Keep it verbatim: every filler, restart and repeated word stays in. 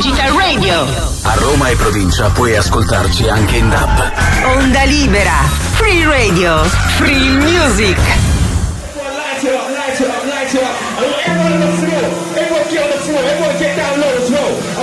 Digital Radio. A Roma e provincia puoi ascoltarci anche in D A B. Onda libera. Free Radio. Free music. Light it up, light it up, light it up. I want everyone on the floor. Everyone get on the floor. Everyone get down low as well.